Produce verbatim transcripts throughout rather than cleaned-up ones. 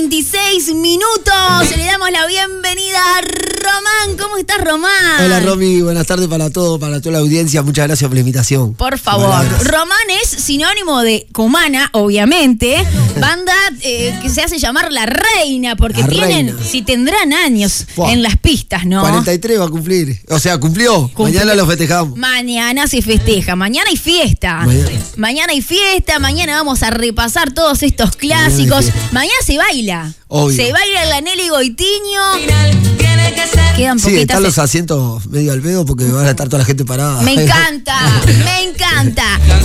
veintiséis minutos. Le damos la bienvenida a Román. ¿Cómo estás, Román? Hola, Romy. Buenas tardes para todos, para toda la audiencia. Muchas gracias por la invitación. Por favor. Román es sinónimo de Cumana, obviamente. Banda eh, que se hace llamar La Reina, porque La tienen, Reina. si tendrán años Fua. en las pistas, ¿no? cuarenta y tres va a cumplir. O sea, cumplió. Cumplió. Mañana lo festejamos. Mañana se festeja, mañana hay fiesta. Mañana. Mañana hay fiesta, mañana vamos a repasar todos estos clásicos. Mañana, Mañana se baila. Obvio. Se baila la Nelly Goitiño. Quedan Sí, poquitas. están los asientos medio al pedo porque van a estar toda la gente parada. Me encanta, me encanta.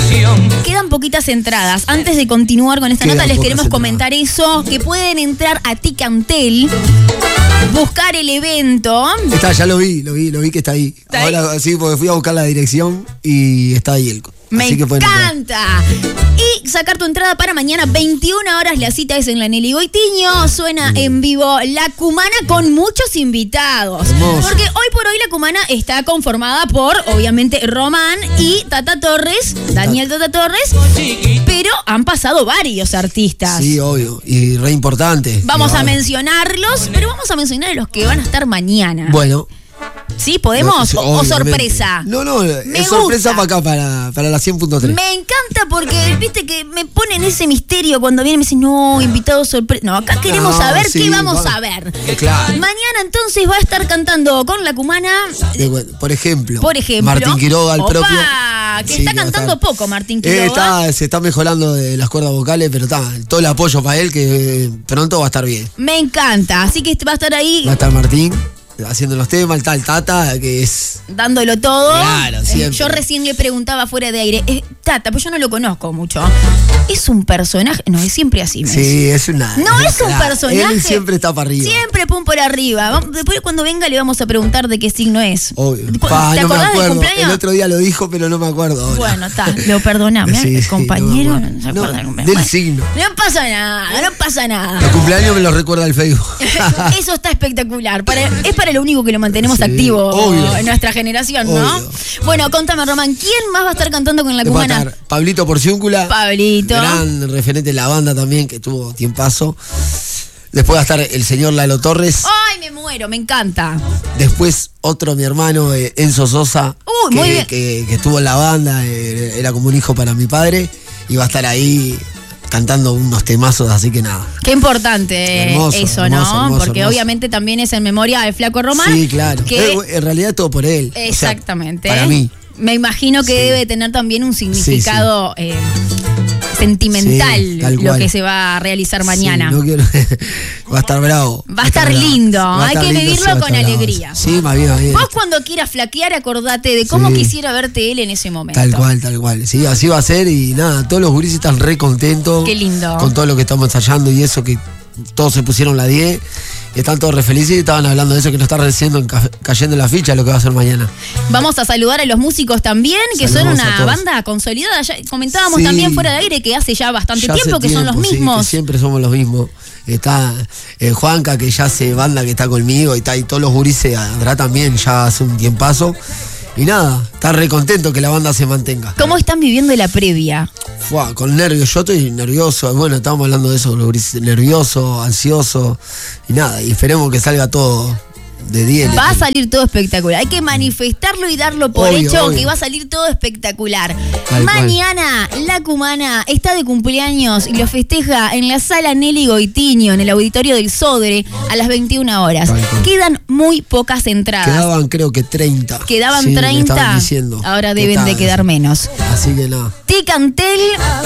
Quedan poquitas entradas. Antes de continuar con esta Quedan nota, les pocas queremos entradas. comentar eso, que pueden entrar a Ticantel, buscar el evento. Está, ya lo vi, lo vi, lo vi que está ahí. ¿Está ahí? Ahora sí, porque fui a buscar la dirección y está ahí el. Me así que pueden entrar. encanta. Y sacar tu entrada para mañana, veintiuna horas. La cita es en la Nelly Goitiño. Suena en vivo La Cumana con muchos invitados. Hermoso. Porque hoy por hoy La Cumana está conformada por, obviamente, Román y Tata Torres, Daniel Tata Torres. Pero han pasado varios artistas. Sí, obvio. Y re importante. Vamos Y a ahora- mencionarlos, pero vamos a mencionar a los que van a estar mañana. Bueno. ¿Sí? ¿Podemos? No, ¿O, o obviamente. sorpresa? No, no, Me es sorpresa gusta. para acá, para, para la cien punto tres. Me encanta porque, viste, que me ponen ese misterio cuando vienen y me dicen, no, invitado sorpresa. No, acá queremos No, saber sí, qué vamos va- a ver. Claro. Mañana entonces va a estar cantando con La Cumana, De- por ejemplo. por ejemplo. Martín Quiroga, el Opa, propio. que Sí, está que va a cantando estar. poco, Martín Eh, Quiroga. está, se está mejorando de las cuerdas vocales, pero está, todo el apoyo para él que eh, pronto va a estar bien. Me encanta, así que va a estar ahí Va a estar Martín haciendo los temas, está el Tata, que es... dándolo todo. Claro, Eh, siempre. Yo recién le preguntaba fuera de aire, eh, Tata, pues yo no lo conozco mucho. ¿Es un personaje? No, es siempre así. Me dice. Sí, es una... No es un claro, personaje. Él siempre está para arriba. Siempre pum por arriba. Vamos- Después cuando venga le vamos a preguntar de qué signo es. Obvio. ¿Te Pa, ¿Te no me acordás del acuerdo. cumpleaños? El otro día lo dijo, pero no me acuerdo ahora. Bueno, está, lo perdoname. Sí, el sí, compañero no me no, acuerdo. se No, acuerda del del cumpleaños. signo. No pasa nada, no pasa nada. El cumpleaños me lo recuerda el Facebook. Eso está espectacular. Para- es para lo único que lo mantenemos Sí, activo obvio. en nuestra generación, ¿no? Obvio. Bueno, contame, Román, ¿quién más va a estar cantando con La Va a Cumana? estar Pablito Porciúncula. Pablito. Gran referente de la banda también, que tuvo tiempazo. Después va a estar el señor Lalo Torres. Ay, me muero, me encanta. Después otro, mi hermano, eh, Enzo Sosa, Uy, que, muy bien. que- que estuvo en la banda, eh, era como un hijo para mi padre, y va a estar ahí cantando unos temazos, así que nada. Qué importante eh, Hermoso, eso, ¿no? hermoso, hermoso, Porque hermoso. obviamente también es en memoria del Flaco Román. Sí, claro. Que, Eh, en realidad todo por él. O sea, exactamente. para mí. Me imagino que Sí. debe tener también un significado eh, sentimental Sí, tal lo cual. que se va a realizar mañana. Sí, no quiero- va a estar bravo. Va a estar bravo. lindo, Va a hay estar que lindo, vivirlo sí, va a con estar bravo. alegría. Sí, más bien, más bien. Vos cuando quieras flaquear, acordate de cómo Sí. quisiera verte él en ese momento. Tal cual, tal cual. Sí, así va a ser y nada, todos los gurises están re contentos. Qué lindo. Con todo lo que estamos ensayando y eso, que todos se pusieron la diez y están todos re felices y estaban hablando de eso, que nos está recién enca- cayendo en la ficha lo que va a ser mañana. Vamos a saludar a los músicos también, que Saludamos son a una todos. banda consolidada. Ya comentábamos Sí. también fuera de aire que hace ya bastante Ya hace tiempo que son los tiempo, sí, mismos. que siempre somos los mismos. Está eh, Juanca, que ya hace banda, que está conmigo, y, está, y todos los gurises atrás también, ya hace un tiempazo. Y nada, está re contento que la banda se mantenga. ¿Cómo están viviendo la previa? Fua, con nervios, yo estoy nervioso, bueno, estábamos hablando de eso, los gurises, nervioso, ansioso, y nada, y esperemos que salga todo de diez. Va a salir todo espectacular. Hay que manifestarlo y darlo por Obvio, hecho obvio. que va a salir todo espectacular. Tal Mañana La Cumana está de cumpleaños y lo festeja en la sala Nelly Goitiño, en el auditorio del Sodre, a las veintiuna horas. Tal cual. Quedan muy pocas entradas. Quedaban creo que treinta. Quedaban Sí, me treinta. estaban diciendo. Ahora Que deben de está- quedar menos. Así que nada. Ticantel,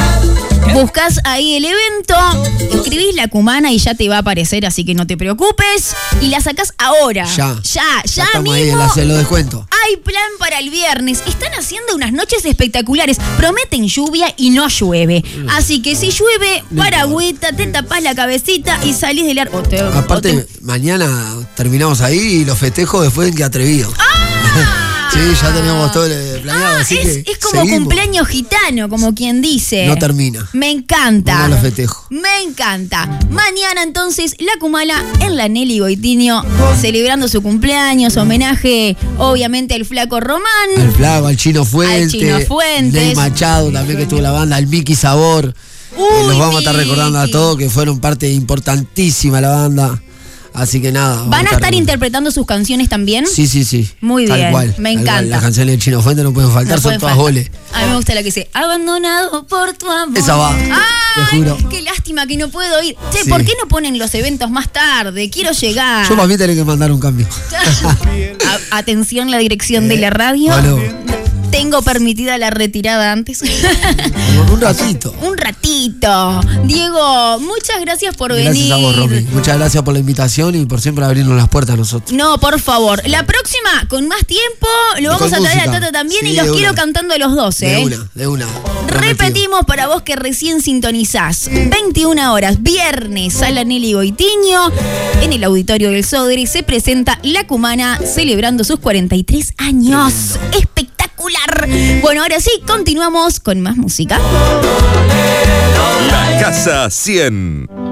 buscas ahí el evento, escribís La Cumana y ya te va a aparecer, así que no te preocupes. Y la sacás ahora. Ya. Ya, ya, estamos ahí, mismo. la- se lo descuento. Hay plan para el viernes. Están haciendo unas noches espectaculares. Prometen lluvia y no llueve. Así que si llueve, No paragüita, te tapás la cabecita y salís del ar... o te- Aparte, o te- mañana terminamos ahí y los festejos después en que atrevido. Sí, ya teníamos todo eh, planeado, Ah, así es, que es como seguimos. cumpleaños gitano, como quien dice. No termina. Me encanta. No los festejo. Me encanta. Mañana entonces La Cumana en la Nelly Goitiño celebrando su cumpleaños, homenaje obviamente al Flaco Román. Al Flaco, al Chino Fuente. Al Chino Fuentes. Ney Machado también que estuvo en la banda, al Miki Sabor. Uy, los vamos a estar recordando a todos que fueron parte importantísima de la banda. Así que nada. ¿Van a estar interpretando sus canciones también? Sí, sí, sí. Muy tal bien, cual, me tal encanta. Cual. Las canciones de Chino Fuente no pueden faltar, no son todas goles. A mí me gusta la que dice, abandonado por tu amor. Esa va, ¡ay! Te juro. Qué lástima que no puedo ir. Che, Sí. ¿por qué no ponen los eventos más tarde? Quiero llegar. Yo para mí tenés que mandar un cambio. A- atención, la dirección de la radio. Bueno. Tengo permitida la retirada antes. Un ratito. Un ratito. Diego, muchas gracias por Gracias venir. a vos, Romy. Muchas gracias por la invitación y por siempre abrirnos las puertas a nosotros. No, por favor. La próxima, con más tiempo, lo Y vamos con a traer música. a Tata también Sí, y los de quiero una. cantando los dos, ¿eh? De una, de una. Repetimos para vos que recién sintonizás. veintiuna horas, viernes, Sala Nelly Goitiño. En el auditorio del Sodre se presenta La Cumana celebrando sus cuarenta y tres años. Espectacular. Bueno, ahora sí, continuamos con más música. La Casa cien.